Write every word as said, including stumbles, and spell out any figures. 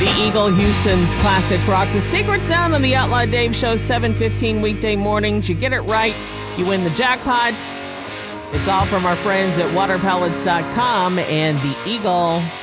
The Eagle, Houston's classic rock. The Secret Sound on the Outlaw Dave Show, seven fifteen weekday mornings. You get it right, you win the jackpot. It's all from our friends at water pellets dot com and the Eagle